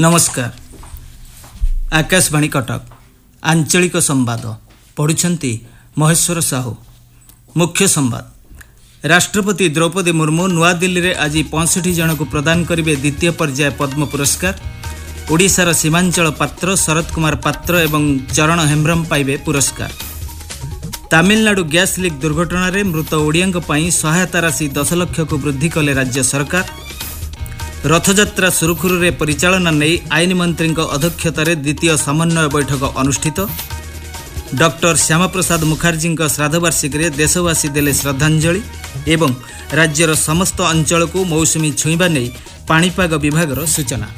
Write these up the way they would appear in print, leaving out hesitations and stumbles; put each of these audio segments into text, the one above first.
नमस्कार। आकाशवाणी कटक आंचलिक संवाद पढ़ुछंती महेश्वर साहू। मुख्य संवाद। राष्ट्रपति द्रौपदी मुर्मू नुआ दिल्ली रे आज 65 जन को प्रदान करिवे द्वितीय पर्याय पद्म पुरस्कार। ओडिशार सीमांचल पात्र शरद कुमार पात्र एवं चरण हेम्ब्रम पाइबे पुरस्कार। तमिलनाडु गैस लीक दुर्घटना रे मृत ओडियांक पई सहायता राशि 10 लाख को वृद्धि कले राज्य सरकार। रथयात्रा सुरुखुरु परिचालना नहीं आईन मंत्री अध्यक्षतार द्वितीय समन्वय बैठक अनुष्ठित। डॉक्टर श्यामा प्रसाद मुखर्जी श्राद्धवार्षिक देशवासी देले श्रद्धांजलि एवं राज्यर समस्त अंचल को मौसुमी छुईबा नहीं पाणीपाग विभागर सूचना।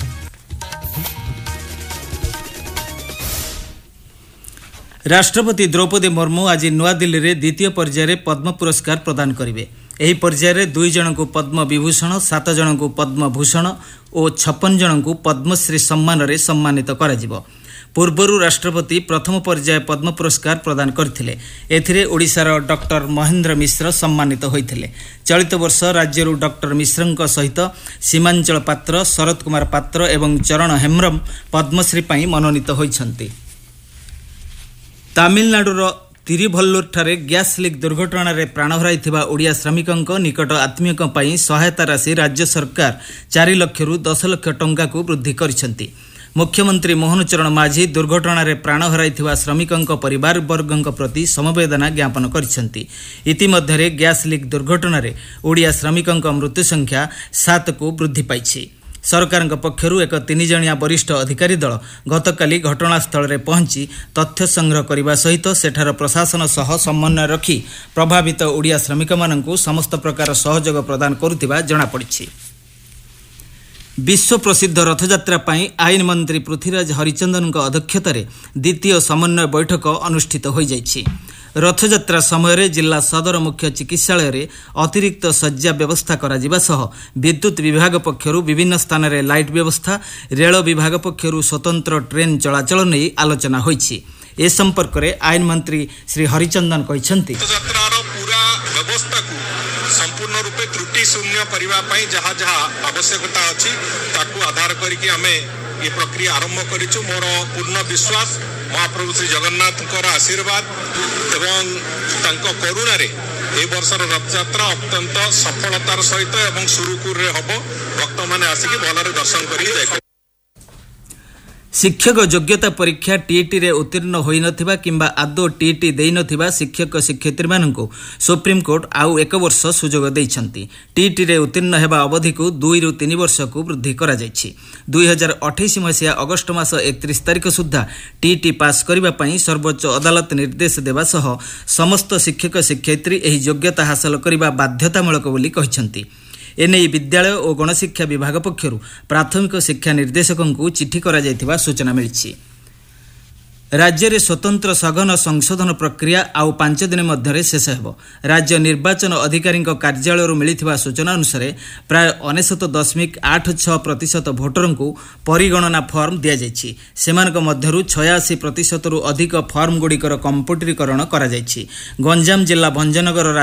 राष्ट्रपति द्रौपदी मुर्मू आज नुआ दिल्ली रे द्वितीय पर्यायर पद्म पुरस्कार प्रदान करिवे। एही पर्यायर 2 जन को पद्म विभूषण, 7 जन को पद्म भूषण और 56 जन को पद्मश्री सम्मान रे सम्मानित कराजिबो। पूर्वरु राष्ट्रपति प्रथम पर्याय पद्म पुरस्कार प्रदान करथिले। एथिरे ओडिशार डॉक्टर महेंद्र मिश्र सम्मानित होइथिले। चलित वर्ष राज्यरू डॉक्टर मिश्रଙ୍କ सहित सीमांचल पात्र, शरद कुमार पात्र एवं चरण हेम्ब्रम पद्मश्री पई मनोनीत होइछंती। तमिलनाडुर तिरुभल्लुर ठारे गैस लीक दुर्घटना रे प्राण हराइथिबा ओडिया श्रमिकଙ୍କ निकट आत्मीयक पई सहायता राशि राज्य सरकार 4 लाख रु 10 लाख टंका को वृद्धि करिसेंती। मुख्यमंत्री मोहन चरण माझी दुर्घटना रे प्राण हराइथिबा श्रमिकଙ୍କ परिवार वर्गଙ୍କ प्रति समवेदना ज्ञापन करिसेंती। इतिमध्ये गैस लीक दुर्घटना रे ओडिया श्रमिकଙ୍କ मृत्यु संख्या 7 को वृद्धि पाइछि। सरकार पक्षर एक 3 जणिया वरिष्ठ अधिकारी दल गतकाली घटनास्थल में पहुंची तथ्य संग्रह करने सहित सेठार प्रशासन सह समन्वय रखी प्रभावित ओडिया श्रमिक माननकु समस्त प्रकार सहयोग प्रदान करुथिबा जणापड़िछि। विश्व प्रसिद्ध रथयात्रा पाई आईन मंत्री पृथ्वीराज हरिचंदन अध्यक्षतार द्वितीय समन्वय बैठक अनुष्ठित हो जाइछि। रथयात्रा समय जिला सदर मुख्य चिकित्सालय रे अतिरिक्त शଯ୍या व्यवस्था करा सह विद्युत विभाग पक्षरु विभिन्न स्थान रे लाइट व्यवस्था, रेल विभाग पक्षरु स्वतंत्र ट्रेन चलाचल नहीं आलोचना होइछि। ए संपर्क रे आईन मंत्री श्री हरिचंदन कहिसंती रथयात्रार पूरा व्यवस्था को संपूर्ण रूपे त्रुटि शून्य करबा पई जहा जहा आवश्यकता अछि ताकू आधार करिकि हमें ये प्रक्रिया आरंभ करिछु। मोर पूर्ण विश्वास महाप्रभु श्री जगन्नाथ आशीर्वाद एवं तांको करुणा रे ए वर्षर रथयात्रा अत्यंत सफलतार सहित एवं सुरुखुर रे हबो। भक्त माने आसिकी भलरे दर्शन करि जाय। शिक्षक योग्यता परीक्षा टीईटी रे उत्तीर्ण होई नथिबा किंबा आदो टीईटी देई नथिबा शिक्षक शिक्षयित्री माननकु सुप्रीम कोर्ट आउ 1 वर्ष सुजोग दैछंती। टीईटी रे उत्तीर्ण हेबा अवधि को 2 रु 3 वर्ष को वृद्धि करा जायछि। 2028 मसिया अगस्त मास 31 तारिख सुद्धा टीईटी पास करिबा पई सर्वोच्च अदालत निर्देश देबा सह समस्त शिक्षक शिक्षयित्री एही योग्यता हासिल करिबा बाध्यतामूलक बोली कहिसंती। एने विद्यालय और गणशिक्षा विभाग पक्षरु प्राथमिक शिक्षा निर्देशकों चिठी करा जायथिबा सूचना मिलिछि। राज्य में स्वतंत्र सघन संशोधन प्रक्रिया आउ 5 दिन मध्य शेष हेबो। राज्य निर्वाचन अधिकारी कार्यालय मिलिथिबा सूचना अनुसार प्राय 99.86% भोटर को परिगणना फॉर्म दिया जायछि। सेमानक मध्यरु 86% रु अधिक फॉर्म गुड़िकर कंप्यूटरीकरण करा जायछि। गंजाम जिला भंजनगर